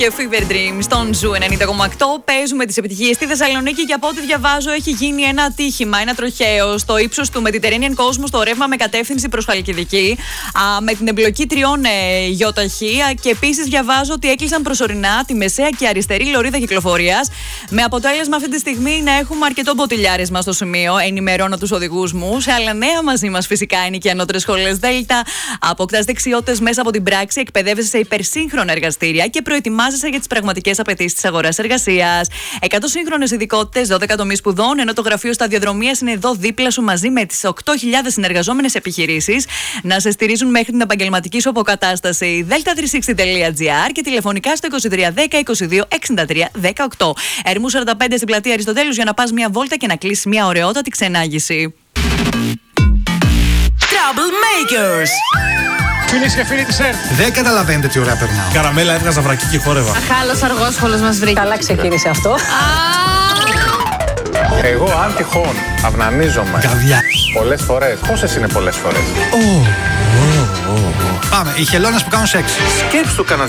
Και Fever Dream στον Ζου 90,8. Παίζουμε τις επιτυχίες στη Θεσσαλονίκη και από ό,τι διαβάζω έχει γίνει ένα ατύχημα, ένα τροχαίο στο ύψος του Mediterranean Cosmos στο ρεύμα με κατεύθυνση προς Χαλκιδική, με την εμπλοκή 3 γιοταχή. Και επίσης διαβάζω ότι έκλεισαν προσωρινά τη μεσαία και αριστερή λωρίδα κυκλοφορίας. Με αποτέλεσμα αυτή τη στιγμή να έχουμε αρκετό μποτιλιάρισμα στο σημείο. Ενημερώνω τους οδηγούς μου. Σε άλλα νέα μαζί μας φυσικά είναι και οι ανώτερες σχολές Δέλτα. Αποκτάς δεξιότητες μέσα από την πράξη, εκπαιδεύεσαι σε υπερσύγχρονα εργαστήρια και προετοιμάζεσαι για τις πραγματικές απαιτήσεις της αγοράς εργασίας. 100 σύγχρονες ειδικότητες, 12 τομείς σπουδών, ενώ το γραφείο σταδιοδρομίας είναι εδώ δίπλα σου μαζί με τις 8.000 συνεργαζόμενες επιχειρήσεις να σε στηρίζουν μέχρι την επαγγελματική σου αποκατάσταση. delta360.gr και τηλεφωνικά στο 2310 22 63 18. Ερμού 45 στην πλατεία Αριστοτέλους για να πας μια βόλτα και να κλείσεις μια ωραιότατη ξενάγηση. Troublemakers. Φίλες και φίλοι της ΕΡΤ. Δεν καταλαβαίνετε τι ωραία περνάω. Καραμέλα έβγαζα βρακί και χόρευα. Αχάλος αργόσχολος μας βρήκε. Καλά ξεκίνησε αυτό. Εγώ αν τυχόν αυνανίζομαι Καβιά. πολλές φορές. Πόσες είναι πολλές φορές? Πάμε, οι χελώνες που κάνουν σεξ. Σκέψου κανένα